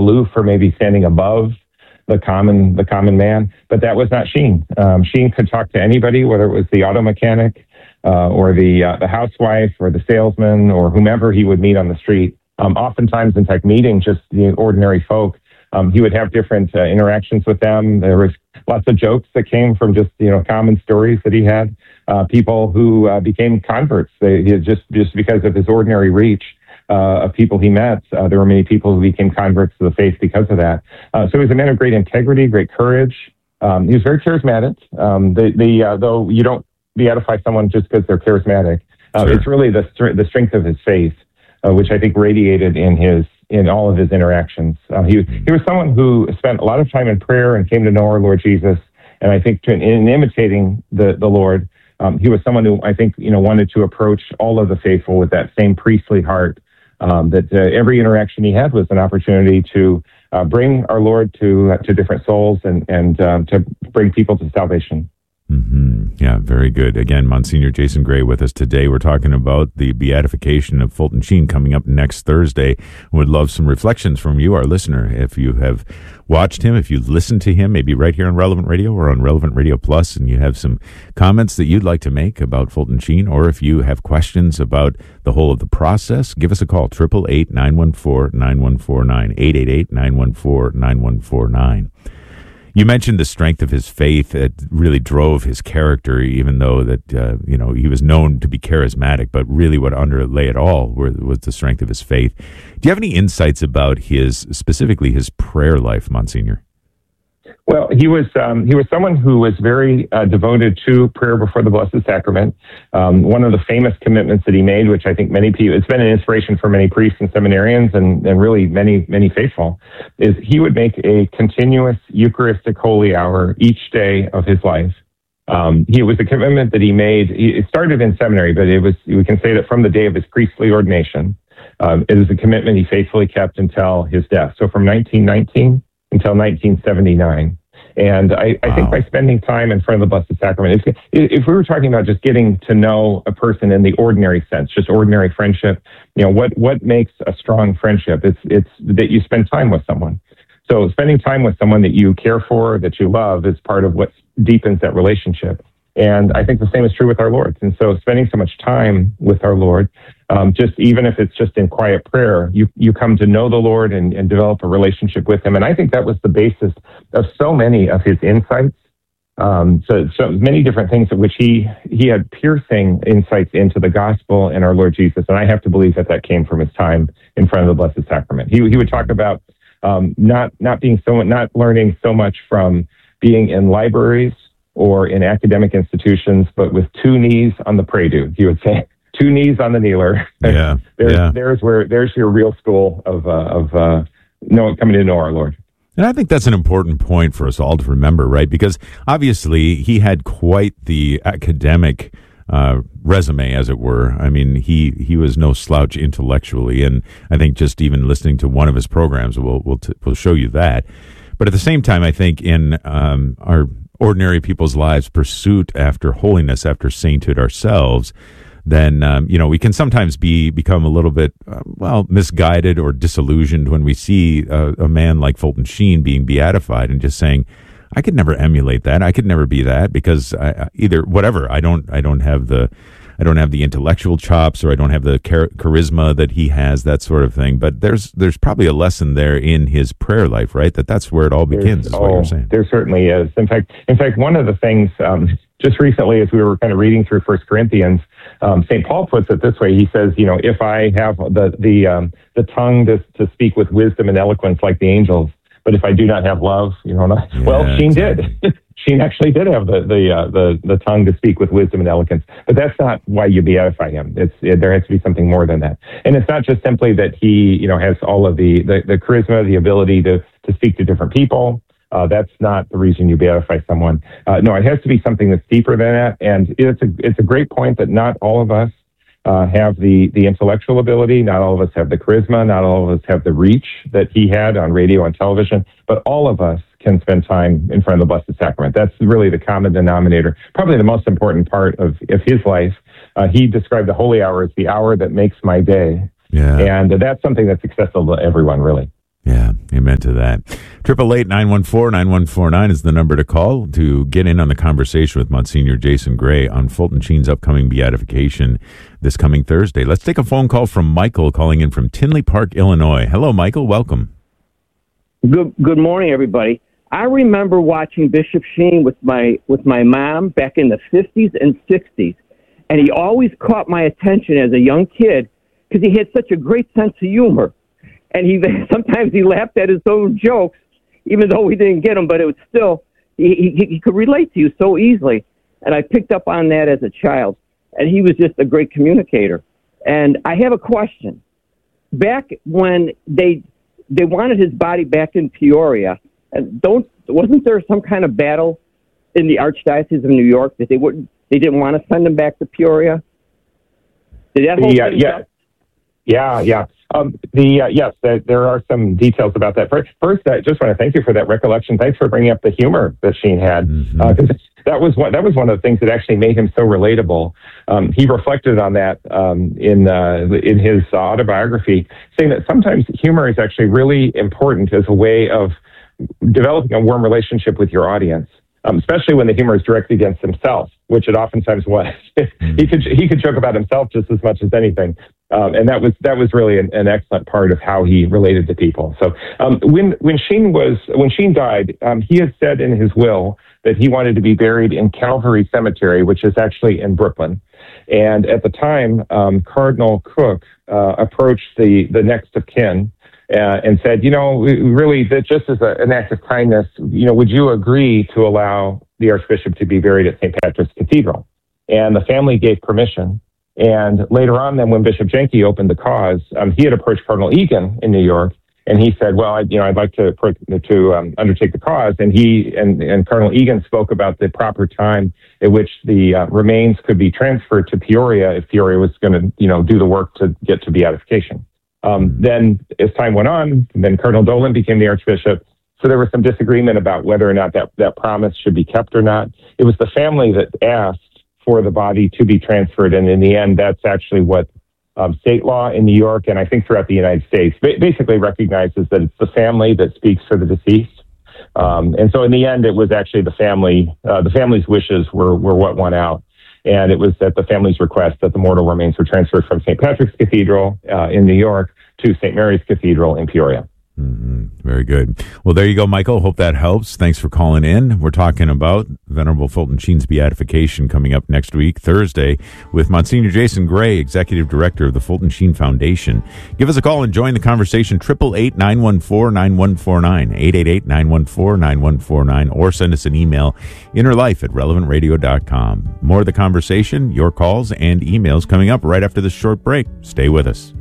aloof or maybe standing above the common man. But that was not Sheen. Sheen could talk to anybody, whether it was the auto mechanic or the housewife or the salesman or whomever he would meet on the street. Oftentimes, in fact, meeting just the ordinary folk, he would have different interactions with them. There was lots of jokes that came from just common stories that he had. People who became converts. Just because of his ordinary reach of people he met, there were many people who became converts to the faith because of that. So he was a man of great integrity, great courage. He was very charismatic. Though you don't beatify someone just because they're charismatic, Sure. It's really the strength of his faith, which I think radiated in all of his interactions. He was someone who spent a lot of time in prayer and came to know our Lord Jesus. And I think in imitating the Lord, he was someone who I think wanted to approach all of the faithful with that same priestly heart. That every interaction he had was an opportunity to bring our Lord to different souls and to bring people to salvation. Mm-hmm. Yeah, very good. Again, Monsignor Jason Gray with us today. We're talking about the beatification of Fulton Sheen coming up next Thursday. Would love some reflections from you, our listener. If you have watched him, if you've listened to him, maybe right here on Relevant Radio or on Relevant Radio Plus, and you have some comments that you'd like to make about Fulton Sheen, or if you have questions about the whole of the process, give us a call, 888-914-9149, 888-914-9149. You mentioned the strength of his faith that really drove his character, even though that, he was known to be charismatic, but really what underlay it all was the strength of his faith. Do you have any insights about specifically his prayer life, Monsignor? Well, he was someone who was very devoted to prayer before the Blessed Sacrament. One of the famous commitments that he made, which I think many people, it's been an inspiration for many priests and seminarians and really many faithful, is he would make a continuous Eucharistic holy hour each day of his life. It was a commitment that he made. It started in seminary, but we can say that from the day of his priestly ordination, it was a commitment he faithfully kept until his death. So from 1919 until 1979. And I think by spending time in front of the Blessed Sacrament, if we were talking about just getting to know a person in the ordinary sense, just ordinary friendship, what makes a strong friendship? It's that you spend time with someone. So spending time with someone that you care for, that you love, is part of what deepens that relationship. And I think the same is true with our Lord. And so spending so much time with our Lord, just even if it's just in quiet prayer, you come to know the Lord and develop a relationship with him. And I think that was the basis of so many of his insights. So many different things at which he had piercing insights into the gospel and our Lord Jesus. And I have to believe that came from his time in front of the Blessed Sacrament. He would talk about not learning so much from being in libraries or in academic institutions, but with two knees on the pray-do. He would say, two knees on the kneeler. Yeah. There's your real school of coming to know our Lord. And I think that's an important point for us all to remember, right? Because obviously he had quite the academic resume, as it were. I mean, he was no slouch intellectually, and I think just even listening to one of his programs will show you that. But at the same time, I think in our ordinary people's lives, pursuit after holiness, after sainthood ourselves, then we can sometimes become a little bit misguided or disillusioned when we see a man like Fulton Sheen being beatified and just saying, I could never emulate that. I could never be that because I don't have the intellectual chops, or I don't have the charisma that he has, that sort of thing. But there's probably a lesson there in his prayer life, right? That's where it all begins, is what you're saying. There certainly is. In fact, one of the things, just recently as we were kind of reading through 1 Corinthians, St. Paul puts it this way. He says, if I have the tongue to speak with wisdom and eloquence like the angels, but if I do not have love, Sheen did. Sheen actually did have the tongue to speak with wisdom and eloquence, but that's not why you beatify him. There has to be something more than that, and it's not just simply that he has all of the charisma, the ability to speak to different people. That's not the reason you beatify someone. No, it has to be something that's deeper than that, and it's a great point that not all of us have the intellectual ability. Not all of us have the charisma. Not all of us have the reach that he had on radio and television, but all of us can spend time in front of the Blessed Sacrament. That's really the common denominator, probably the most important part of his life. He described the holy hour as the hour that makes my day. Yeah. And that's something that's accessible to everyone, really. Yeah, amen to that. 888-914-9149 is the number to call to get in on the conversation with Monsignor Jason Gray on Fulton Sheen's upcoming beatification this coming Thursday. Let's take a phone call from Michael calling in from Tinley Park, Illinois. Hello, Michael. Welcome. Good morning, everybody. I remember watching Bishop Sheen with my mom back in the 50s and 60s, and he always caught my attention as a young kid because he had such a great sense of humor. And sometimes he laughed at his own jokes, even though we didn't get them, but it was still, he could relate to you so easily. And I picked up on that as a child. And he was just a great communicator. And I have a question. Back when they wanted his body back in Peoria, wasn't there some kind of battle in the Archdiocese of New York that they didn't want to send him back to Peoria? Did that hold things up? Yeah. Yes, there are some details about that. First, I just want to thank you for that recollection. Thanks for bringing up the humor that Sheen had. Mm-hmm. That was one of the things that actually made him so relatable. He reflected on that in his autobiography, saying that sometimes humor is actually really important as a way of developing a warm relationship with your audience. Especially when the humor is directed against himself, which it oftentimes was. He could joke about himself just as much as anything, and that was really an excellent part of how he related to people. So when Sheen died, he had said in his will that he wanted to be buried in Calvary Cemetery, which is actually in Brooklyn. And at the time, Cardinal Cook approached the next of kin. And said, really, that just as an act of kindness, would you agree to allow the Archbishop to be buried at St. Patrick's Cathedral? And the family gave permission. And later on, then, when Bishop Jenke opened the cause, he had approached Cardinal Egan in New York, and he said, "Well, I'd like to undertake the cause." And he and Cardinal Egan spoke about the proper time at which the remains could be transferred to Peoria if Peoria was going to, do the work to get to beatification. Then as time went on, then Cardinal Dolan became the Archbishop. So there was some disagreement about whether or not that promise should be kept or not. It was the family that asked for the body to be transferred. And in the end, that's actually what state law in New York and I think throughout the United States basically recognizes that it's the family that speaks for the deceased. And so in the end, it was actually the family's wishes were what won out. And it was at the family's request that the mortal remains were transferred from St. Patrick's Cathedral in New York to St. Mary's Cathedral in Peoria. Mm-hmm. Very good. Well, there you go, Michael. Hope that helps. Thanks for calling in. We're talking about Venerable Fulton Sheen's beatification coming up next week, Thursday, with Monsignor Jason Gray, Executive Director of the Fulton Sheen Foundation. Give us a call and join the conversation, 888-914-9149, 888-914-9149, or send us an email, innerlife@relevantradio.com. More of the conversation, your calls, and emails coming up right after this short break. Stay with us.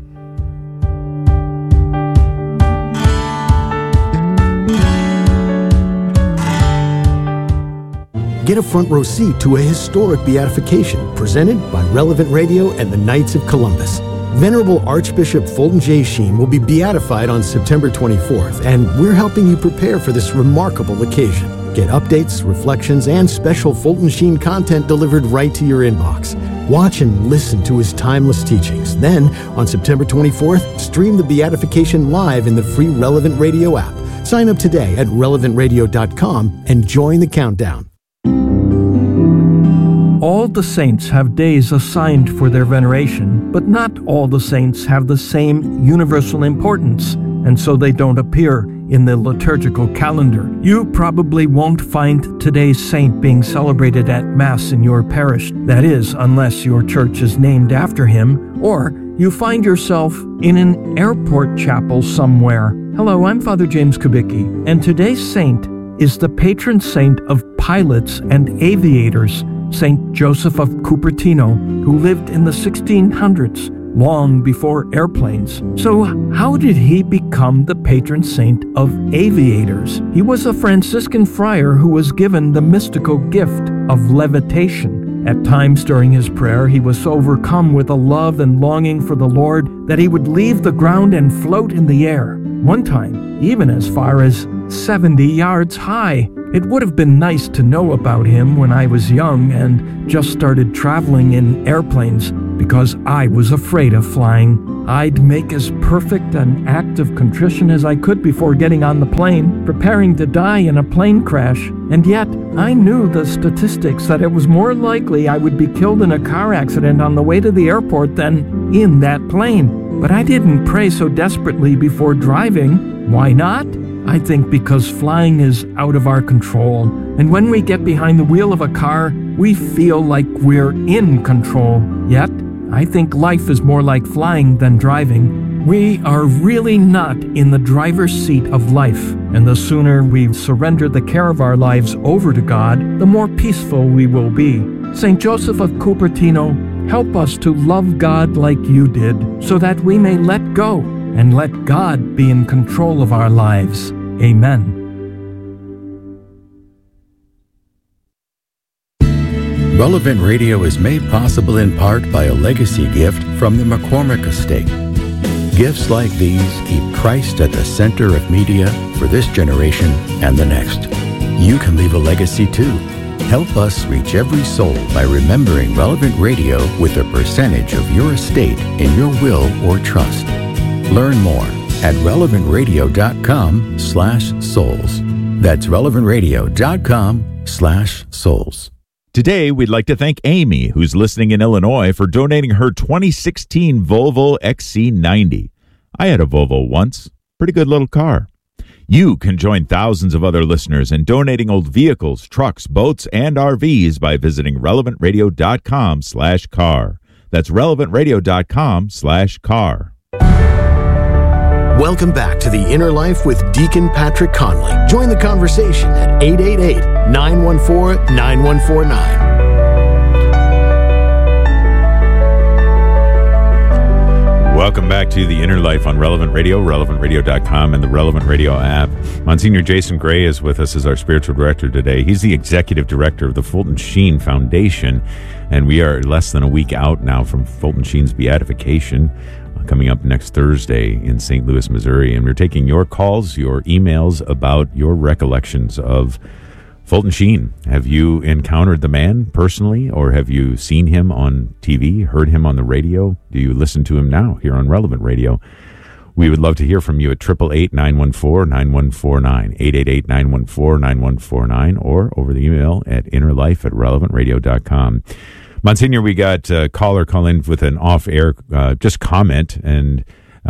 Get a front row seat to a historic beatification presented by Relevant Radio and the Knights of Columbus. Venerable Archbishop Fulton J. Sheen will be beatified on September 24th, and we're helping you prepare for this remarkable occasion. Get updates, reflections, and special Fulton Sheen content delivered right to your inbox. Watch and listen to his timeless teachings. Then, on September 24th, stream the beatification live in the free Relevant Radio app. Sign up today at relevantradio.com and join the countdown. All the saints have days assigned for their veneration, but not all the saints have the same universal importance, and so they don't appear in the liturgical calendar. You probably won't find today's saint being celebrated at Mass in your parish, that is, unless your church is named after him, or you find yourself in an airport chapel somewhere. Hello, I'm Father James Kubicki, and today's saint is the patron saint of pilots and aviators, Saint Joseph of Cupertino, who lived in the 1600s, long before airplanes. So how did he become the patron saint of aviators? He was a Franciscan friar who was given the mystical gift of levitation. At times during his prayer, he was overcome with a love and longing for the Lord that he would leave the ground and float in the air. One time, even as far as 70 yards high. It would have been nice to know about him when I was young and just started traveling in airplanes, because I was afraid of flying. I'd make as perfect an act of contrition as I could before getting on the plane, preparing to die in a plane crash. And yet, I knew the statistics that it was more likely I would be killed in a car accident on the way to the airport than in that plane. But I didn't pray so desperately before driving. Why not? I think because flying is out of our control. And when we get behind the wheel of a car, we feel like we're in control. Yet, I think life is more like flying than driving. We are really not in the driver's seat of life. And the sooner we surrender the care of our lives over to God, the more peaceful we will be. St. Joseph of Cupertino, help us to love God like you did, so that we may let go and let God be in control of our lives. Amen. Relevant Radio is made possible in part by a legacy gift from the McCormick Estate. Gifts like these keep Christ at the center of media for this generation and the next. You can leave a legacy too. Help us reach every soul by remembering Relevant Radio with a percentage of your estate in your will or trust. Learn more at relevantradio.com/souls. That's relevantradio.com/souls. Today, we'd like to thank Amy, who's listening in Illinois, for donating her 2016 Volvo XC90. I had a Volvo once. Pretty good little car. You can join thousands of other listeners in donating old vehicles, trucks, boats, and RVs by visiting relevantradio.com/car. That's relevantradio.com/car. Welcome back to The Inner Life with Deacon Patrick Conley. Join the conversation at 888-914-9149. Welcome back to The Inner Life on Relevant Radio, relevantradio.com, and the Relevant Radio app. Monsignor Jason Gray is with us as our spiritual director today. He's the executive director of the Fulton Sheen Foundation, and we are less than a week out now from Fulton Sheen's beatification, coming up next Thursday in St. Louis, Missouri. And we're taking your calls, your emails about your recollections of Fulton Sheen. Have you encountered the man personally, or have you seen him on TV, heard him on the radio? Do you listen to him now here on Relevant Radio? We would love to hear from you at 888-914-9149, 888-914-9149, or over the email at innerlife@relevantradio.com. Monsignor, we got a caller call in with an off-air just comment, and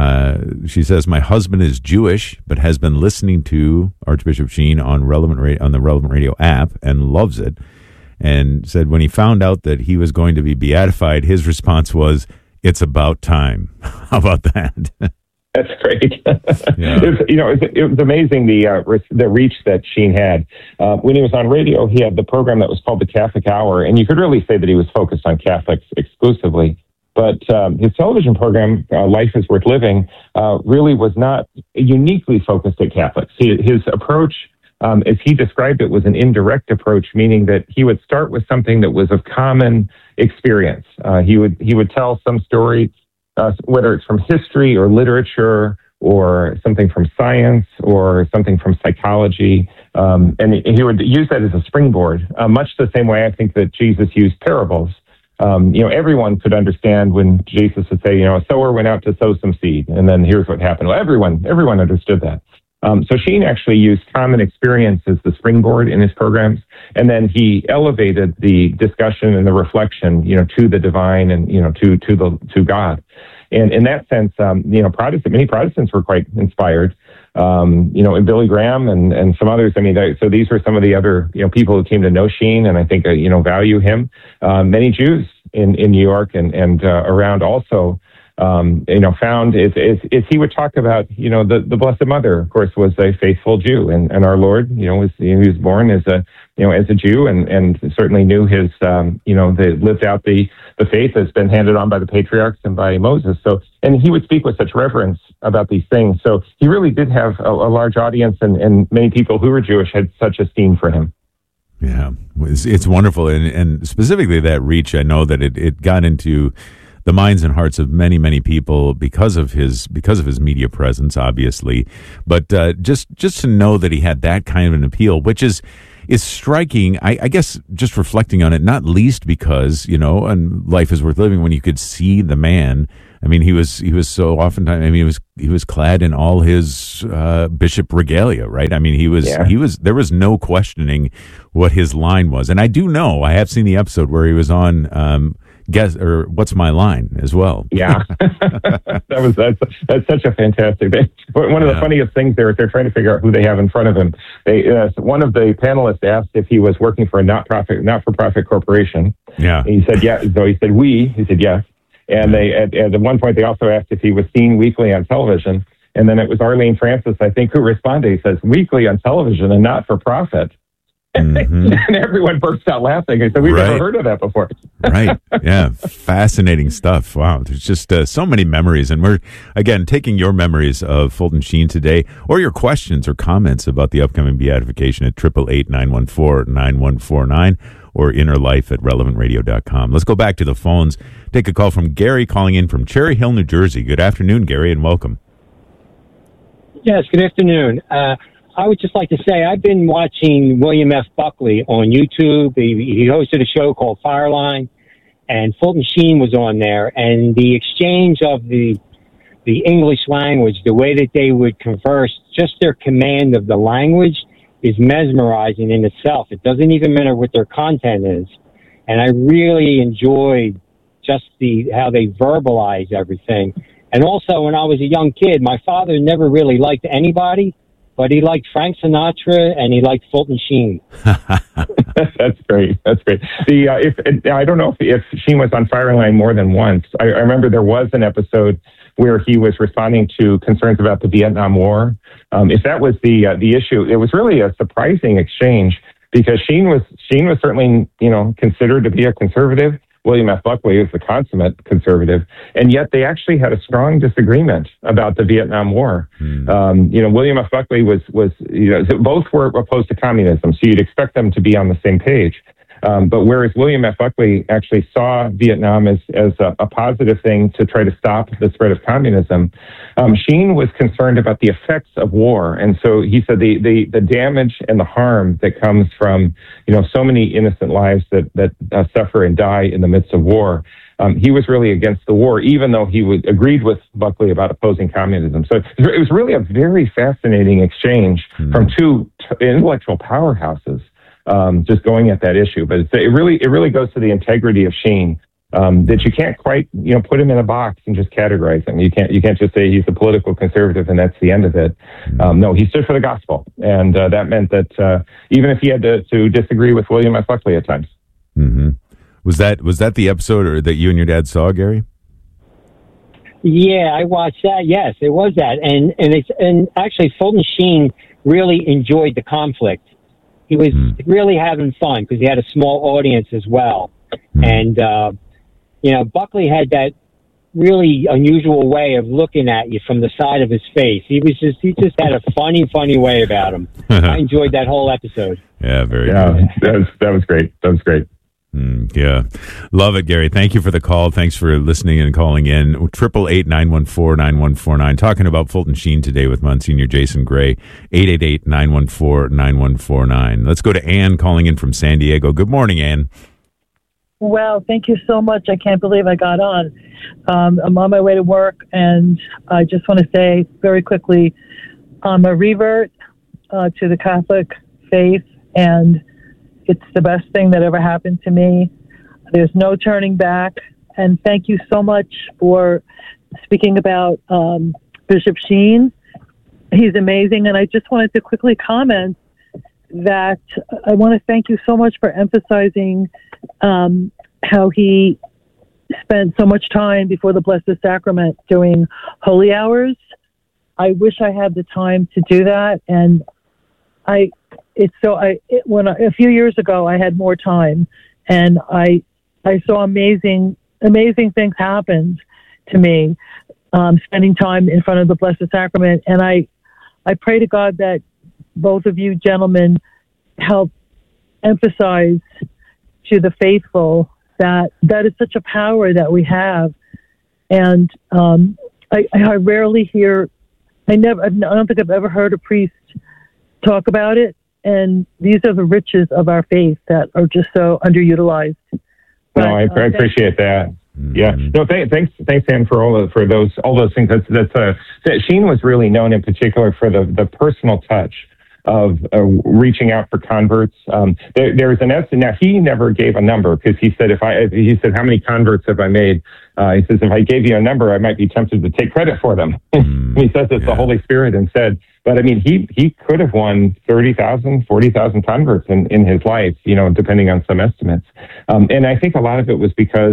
she says, my husband is Jewish, but has been listening to Archbishop Sheen on the Relevant Radio app and loves it, and said when he found out that he was going to be beatified, his response was, it's about time. How about that? That's great. Yeah. It was amazing the reach that Sheen had. When he was on radio, he had the program that was called the Catholic Hour, and you could really say that he was focused on Catholics exclusively. But his television program, Life is Worth Living, really was not uniquely focused at Catholics. His approach, as he described it, was an indirect approach, meaning that he would start with something that was of common experience. He would tell some story, whether it's from history or literature or something from science or something from psychology, and he would use that as a springboard, much the same way I think that Jesus used parables. Everyone could understand when Jesus would say, a sower went out to sow some seed, and then here's what happened. Well, everyone understood that. So Sheen actually used common experience as the springboard in his programs, and then he elevated the discussion and the reflection, to the divine and to God. And in that sense, many Protestants were quite inspired. And Billy Graham and some others. So these were some of the other people who came to know Sheen, and I think value him. Many Jews in New York and around also. Found as he would talk about, the Blessed Mother, of course, was a faithful Jew, and our Lord, he was born as a Jew, and certainly knew his, they lived out the faith that's been handed on by the patriarchs and by Moses. So, and he would speak with such reverence about these things. So he really did have a large audience, and many people who were Jewish had such esteem for him. Yeah, it's wonderful, and specifically that reach. I know that it got into the minds and hearts of many, many people because of his media presence, obviously. But just to know that he had that kind of an appeal, which is, is striking. I guess just reflecting on it, not least because, and life is worth living when you could see the man. I mean, he was so oftentimes, he was clad in all his bishop regalia, right? I mean, there was no questioning what his line was. And I have seen the episode where he was on What's My Line as well. Yeah. That's such a fantastic thing. One of the funniest things there is they're trying to figure out who they have in front of him. One of the panelists asked if he was working for a not-for-profit corporation. Yeah. And he said, yeah. So he said, he said, yes. And they at one point they also asked if he was seen weekly on television, and then it was Arlene Francis, I think, who responded. He says, "Weekly on television and not for profit." Mm-hmm. And everyone burst out laughing. I said, "We've never heard of that before." Right? Yeah, fascinating stuff. Wow, there's just so many memories, and we're again taking your memories of Fulton Sheen today, or your questions or comments about the upcoming beatification at 888-914-9149. Or innerlife@relevantradio.com. Let's go back to the phones. Take a call from Gary calling in from Cherry Hill, New Jersey. Good afternoon, Gary, and welcome. Yes, good afternoon. I would just like to say I've been watching William F. Buckley on YouTube. He hosted a show called Fireline, and Fulton Sheen was on there. And the exchange of the English language, the way that they would converse, just their command of the language is mesmerizing in itself. It doesn't even matter what their content is. And I really enjoyed just how they verbalize everything. And also, when I was a young kid, my father never really liked anybody, but he liked Frank Sinatra and he liked Fulton Sheen. That's great. That's great. I don't know if Sheen was on Fireline more than once. I remember there was an episode where he was responding to concerns about the Vietnam War. If that was the issue, it was really a surprising exchange because Sheen was certainly considered to be a conservative. William F. Buckley is the consummate conservative, and yet they actually had a strong disagreement about the Vietnam War. William F. Buckley was both were opposed to communism, so you'd expect them to be on the same page. But whereas William F. Buckley actually saw Vietnam as a positive thing to try to stop the spread of communism, Sheen was concerned about the effects of war. And so he said the damage and the harm that comes from, so many innocent lives that suffer and die in the midst of war. He was really against the war, even though he agreed with Buckley about opposing communism. So it was really a very fascinating exchange from two intellectual powerhouses. Just going at that issue, but it really goes to the integrity of Sheen that you can't quite put him in a box and just categorize him. You can't just say he's a political conservative and that's the end of it. No, he stood for the gospel, and that meant that even if he had to disagree with William F. Buckley at times. Mm-hmm. Was that the episode that you and your dad saw, Gary? Yeah, I watched that. Yes, it was that, and actually Fulton Sheen really enjoyed the conflict. He was really having fun because he had a small audience as well. And, Buckley had that really unusual way of looking at you from the side of his face. He just had a funny way about him. I enjoyed that whole episode. Yeah, very good. That was great. That was great. Yeah. Love it, Gary. Thank you for the call. Thanks for listening and calling in. 888-914-9149. Talking about Fulton Sheen today with Monsignor Jason Gray. 888-914-9149. Let's go to Ann calling in from San Diego. Good morning, Ann. Well, thank you so much. I can't believe I got on. I'm on my way to work, and I just want to say very quickly, I'm a revert to the Catholic faith, and it's the best thing that ever happened to me. There's no turning back. And thank you so much for speaking about Bishop Sheen. He's amazing. And I just wanted to quickly comment that I want to thank you so much for emphasizing how he spent so much time before the Blessed Sacrament doing holy hours. I wish I had the time to do that. And a few years ago, I had more time, and I saw amazing things happened to me, spending time in front of the Blessed Sacrament. And I pray to God that both of you gentlemen help emphasize to the faithful that is such a power that we have. And I rarely hear, I don't think I've ever heard a priest talk about it. and these are the riches of our faith that are just so underutilized. No, I appreciate that. Yeah. No, thanks, Ann, for all those things. Sheen was really known in particular for the personal touch of reaching out for converts. There's an estimate. Now, he never gave a number because he said, how many converts have I made? He says, if I gave you a number, I might be tempted to take credit for them. He says it's the Holy Spirit instead. But I mean, he could have won 30,000, 40,000 converts in his life, depending on some estimates. And I think a lot of it was because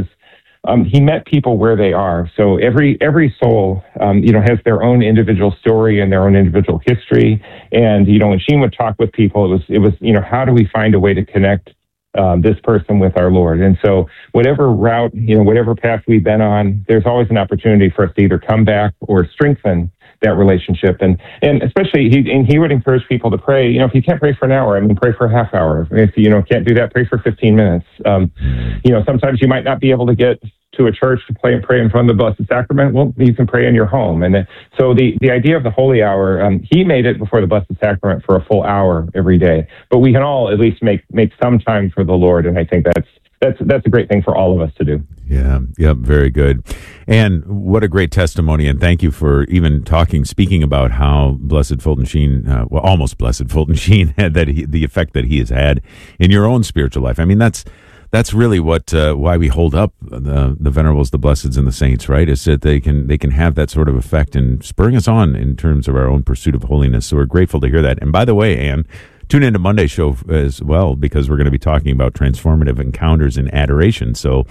he met people where they are. So every soul, has their own individual story and their own individual history. And, when Sheen would talk with people, it was, how do we find a way to connect this person with our Lord? And so whatever route, whatever path we've been on, there's always an opportunity for us to either come back or strengthen that relationship. And especially he would encourage people to pray, if you can't pray for an hour, pray for a half hour. If you can't do that, pray for 15 minutes. Sometimes you might not be able to get to a church to pray in front of the Blessed Sacrament. Well, you can pray in your home. And so the idea of the Holy Hour, he made it before the Blessed Sacrament for a full hour every day. But we can all at least make some time for the Lord. And I think that's a great thing for all of us to do. Yeah, very good. And what a great testimony. And thank you for even speaking about how Blessed Fulton Sheen, almost Blessed Fulton Sheen, had the effect that he has had in your own spiritual life. That's really why we hold up the Venerables, the Blesseds, and the Saints, right? Is that they can have that sort of effect in spurring us on in terms of our own pursuit of holiness. So we're grateful to hear that. And by the way, Ann, tune into Monday's show as well, because we're going to be talking about transformative encounters in adoration. So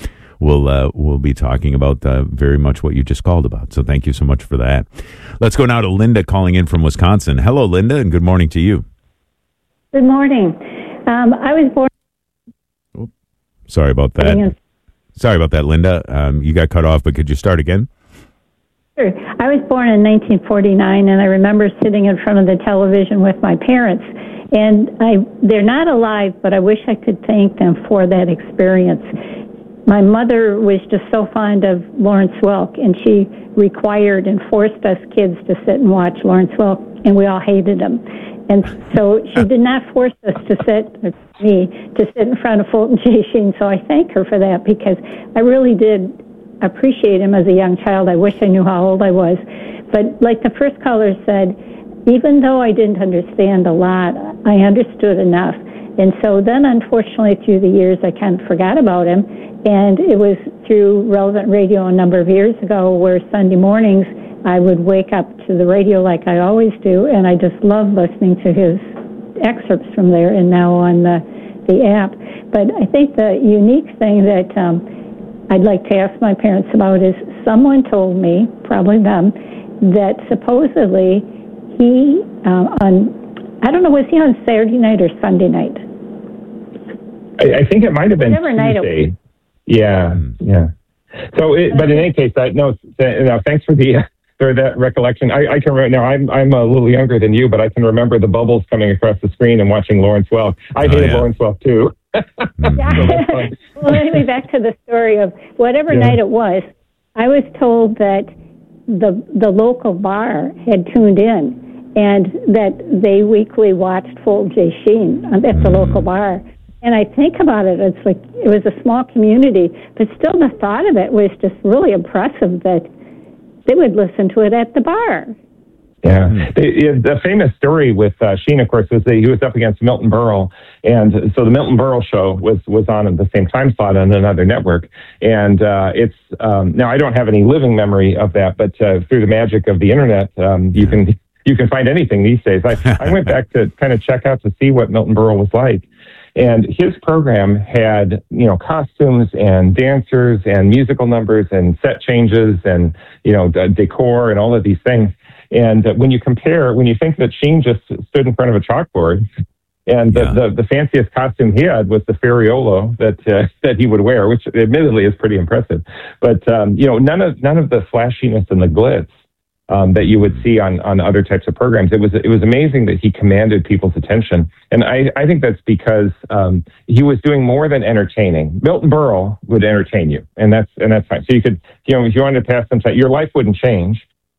we'll be talking about very much what you just called about. So thank you so much for that. Let's go now to Linda calling in from Wisconsin. Hello, Linda, and good morning to you. Good morning. I was born. Sorry about that, Linda. You got cut off, but could you start again? Sure. I was born in 1949, and I remember sitting in front of the television with my parents. And they're not alive, but I wish I could thank them for that experience. My mother was just so fond of Lawrence Welk, and she required and forced us kids to sit and watch Lawrence Welk, and we all hated him. And so she did not force us to sit in front of Fulton J. Sheen. So I thank her for that, because I really did appreciate him as a young child. I wish I knew how old I was. But like the first caller said, even though I didn't understand a lot, I understood enough. And so then, unfortunately, through the years, I kind of forgot about him. And it was through Relevant Radio a number of years ago where Sunday mornings I would wake up to the radio like I always do, and I just love listening to his excerpts from there and now on the app. But I think the unique thing that I'd like to ask my parents about is someone told me, probably them, that supposedly he, I don't know, was he on Saturday night or Sunday night? I think it might have been Tuesday. Yeah. So, but in any case, thanks for that recollection. I can remember now. I'm a little younger than you, but I can remember the bubbles coming across the screen and watching Lawrence Welk. I hated Lawrence Welk too. Well, anyway, back to the story of whatever night it was. I was told that the local bar had tuned in, and that they weekly watched Fulton J. Sheen at the local bar. And I think about it, it's like it was a small community, but still the thought of it was just really impressive that they would listen to it at the bar. Yeah. The famous story with Sheen, of course, was that he was up against Milton Berle. And so the Milton Berle show was on at the same time slot on another network. And it's now I don't have any living memory of that, but through the magic of the internet, you can find anything these days. I went back to kind of check out to see what Milton Berle was like. And his program had, costumes and dancers and musical numbers and set changes and, decor and all of these things. And when you think that Sheen just stood in front of a chalkboard, and the fanciest costume he had was the Ferriolo that he would wear, which admittedly is pretty impressive. But none of the flashiness and the glitz that you would see on other types of programs. It was amazing that he commanded people's attention, and I think that's because he was doing more than entertaining. Milton Berle would entertain you, and that's fine. So you could, if you wanted to pass some time, your life wouldn't change.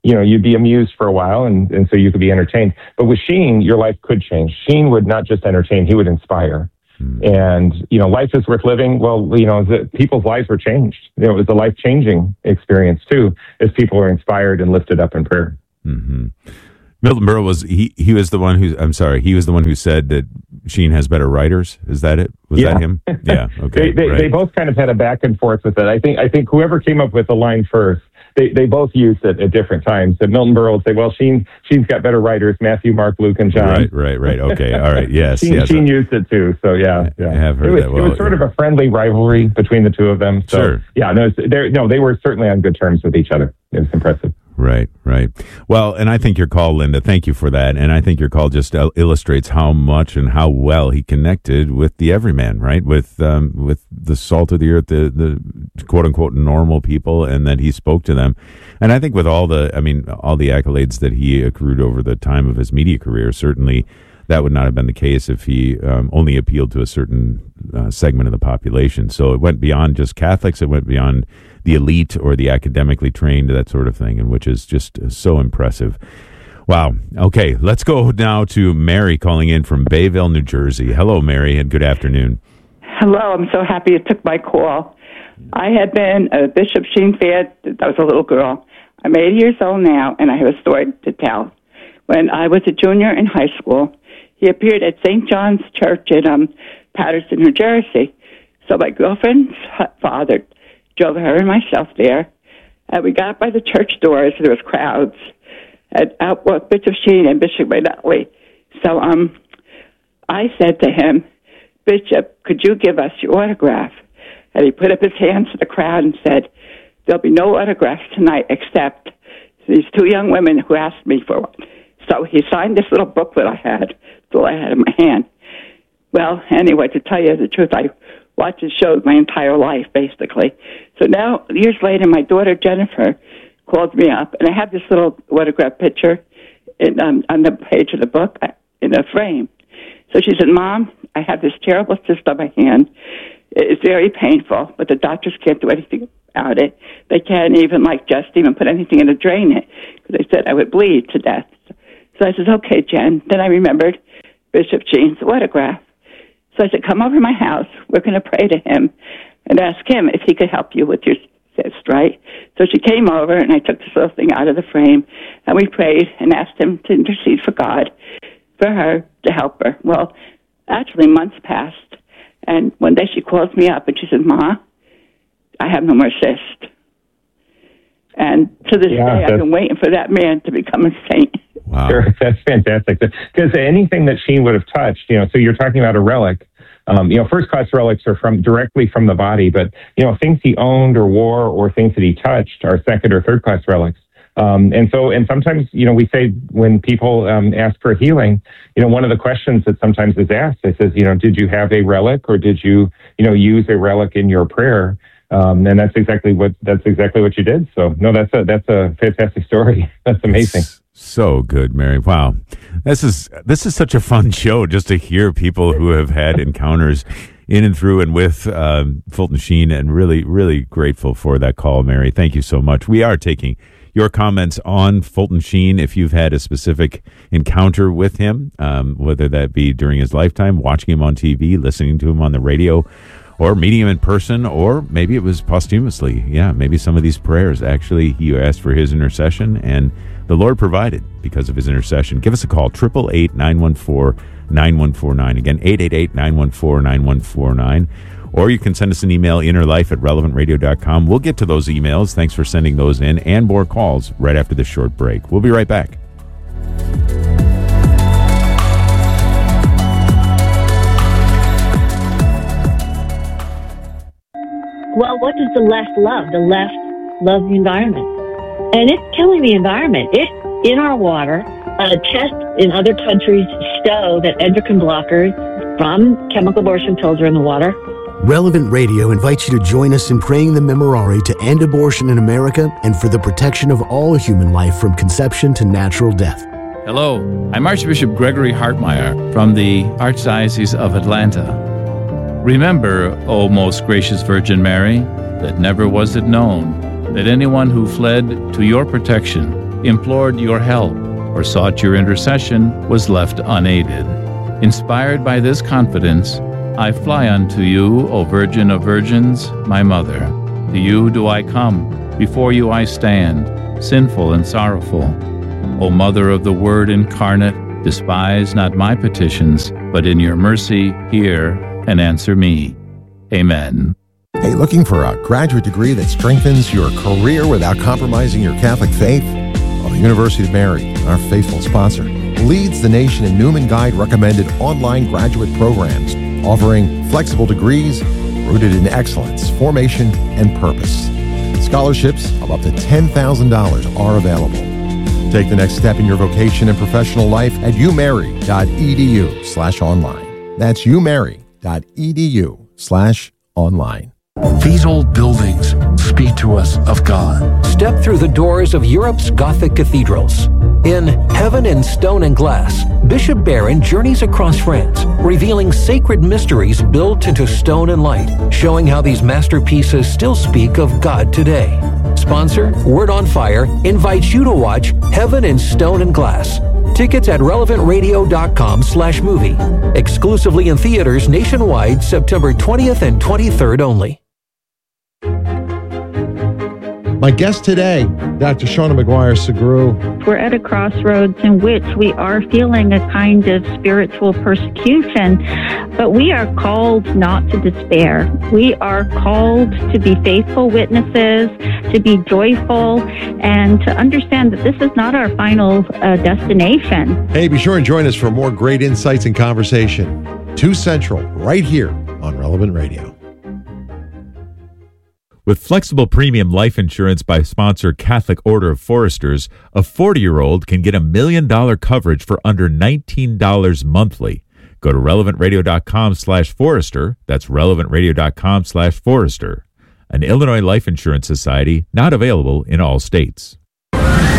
you'd be amused for a while, and so you could be entertained. But with Sheen, your life could change. Sheen would not just entertain; he would inspire. And life is worth living. Well, people's lives were changed. It was a life-changing experience too, as people were inspired and lifted up in prayer. Mm-hmm. Milton Berle was he was the one who said that Sheen has better writers. Is that it? Was that him? Yeah. Okay. They both kind of had a back and forth with it. I think whoever came up with the line first, they both used it at different times. And Milton Berle would say, "Well, Sheen's got better writers: Matthew, Mark, Luke, and John." Right. Okay. All right. Yes. Sheen used it too. So yeah. I have heard that. Well, it was sort of a friendly rivalry between the two of them. So, sure. Yeah. They were certainly on good terms with each other. It was impressive. Right. Well, and I think your call, Linda, thank you for that. And I think your call just illustrates how much and how well he connected with the everyman, right? With the salt of the earth, the quote unquote normal people, and that he spoke to them. And I think with all the accolades that he accrued over the time of his media career, certainly that would not have been the case if he only appealed to a certain segment of the population. So it went beyond just Catholics. It went beyond the elite or the academically trained, that sort of thing, and which is just so impressive. Wow. Okay, let's go now to Mary calling in from Bayville, New Jersey. Hello, Mary, and good afternoon. Hello. I'm so happy you took my call. I had been a Bishop Sheen fan since I was a little girl. I'm 80 years old now, and I have a story to tell. When I was a junior in high school, he appeared at St. John's Church in Paterson, New Jersey. So my girlfriend's father drove her and myself there, and we got by the church doors. There was crowds, and out walked Bishop Sheen and Bishop Rinaldi. So I said to him, "Bishop, could you give us your autograph?" And he put up his hands to the crowd and said, "There'll be no autographs tonight except these two young women who asked me for one." So he signed this little booklet I had. That's all I had in my hand. Well, anyway, to tell you the truth, I watched his shows my entire life, basically. So now, years later, my daughter Jennifer called me up, and I have this little autograph picture on the page of the book in a frame. So she said, "Mom, I have this terrible cyst on my hand. It's very painful, but the doctors can't do anything about it. They can't even just even put anything in to drain it, because they said I would bleed to death." So I said, "Okay, Jen." Then I remembered Bishop Sheen's autograph. So I said, "Come over to my house. We're going to pray to him and ask him if he could help you with your cyst," right? So she came over, and I took this little thing out of the frame, and we prayed and asked him to intercede for God, for her, to help her. Well, actually, months passed, and one day she calls me up, and she said, "Ma, I have no more cyst." And to this day, I've been waiting for that man to become a saint. Wow. Sure, that's fantastic. Because anything that Sheen would have touched, so you're talking about a relic. First-class relics are directly from the body, but things he owned or wore or things that he touched are second or third-class relics. And sometimes we say when people ask for healing, one of the questions that sometimes is asked, it says, did you have a relic or did you use a relic in your prayer? And that's exactly what you did. So no, that's a fantastic story. That's amazing. So good, Mary. Wow. This is such a fun show just to hear people who have had encounters in and through and with Fulton Sheen, and really, really grateful for that call, Mary. Thank you so much. We are taking your comments on Fulton Sheen. If you've had a specific encounter with him, whether that be during his lifetime, watching him on TV, listening to him on the radio, or meeting him in person, or maybe it was posthumously. Yeah, maybe some of these prayers, actually, he asked for his intercession, and the Lord provided because of his intercession. Give us a call, 888-914-9149. Again, 888-914-9149. Or you can send us an email, innerlife@relevantradio.com. We'll get to those emails. Thanks for sending those in, and more calls right after this short break. We'll be right back. Well, what does the left love? The left loves the environment. And it's killing the environment. It's in our water. Tests in other countries show that endocrine blockers from chemical abortion pills are in the water. Relevant Radio invites you to join us in praying the Memorare to end abortion in America and for the protection of all human life from conception to natural death. Hello, I'm Archbishop Gregory Hartmeyer from the Archdiocese of Atlanta. Remember, O most gracious Virgin Mary, that never was it known that anyone who fled to your protection implored your help, or sought your intercession was left unaided. Inspired by this confidence, I fly unto you, O Virgin of Virgins, my Mother. To you do I come, before you I stand, sinful and sorrowful. O Mother of the Word incarnate, despise not my petitions, but in your mercy hear and answer me. Amen. Hey, looking for a graduate degree that strengthens your career without compromising your Catholic faith? Well, the University of Mary, our faithful sponsor, leads the nation in Newman Guide recommended online graduate programs, offering flexible degrees rooted in excellence, formation, and purpose. Scholarships of up to $10,000 are available. Take the next step in your vocation and professional life at umary.edu/online. That's umary.edu/online. These old buildings speak to us of God. Step through the doors of Europe's Gothic cathedrals. In Heaven in Stone and Glass, Bishop Barron journeys across France, revealing sacred mysteries built into stone and light, showing how these masterpieces still speak of God today. Sponsor, Word on Fire, invites you to watch Heaven in Stone and Glass. Tickets at relevantradio.com/movie. Exclusively in theaters nationwide, September 20th and 23rd only. My guest today, Dr. Shauna Maguire-Segru. We're at a crossroads in which we are feeling a kind of spiritual persecution, but we are called not to despair. We are called to be faithful witnesses, to be joyful, and to understand that this is not our final destination. Hey, be sure and join us for more great insights and conversation. 2 Central, right here on Relevant Radio. With flexible premium life insurance by sponsor Catholic Order of Foresters, a 40-year-old can get $1 million coverage for under $19 monthly. Go to relevantradio.com/Forester. That's relevantradio.com/Forester. An Illinois Life Insurance Society, not available in all states.